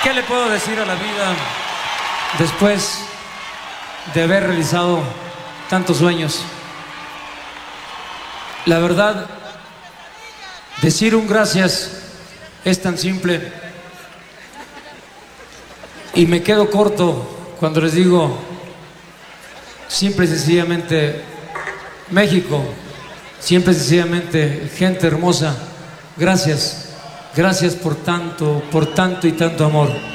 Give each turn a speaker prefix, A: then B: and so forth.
A: ¿Qué le puedo decir a la vida después de haber realizado tantos sueños? La verdad, decir un gracias es tan simple y me quedo corto cuando les digo simple y sencillamente México, simple y sencillamente gente hermosa, gracias, gracias por tanto y tanto amor.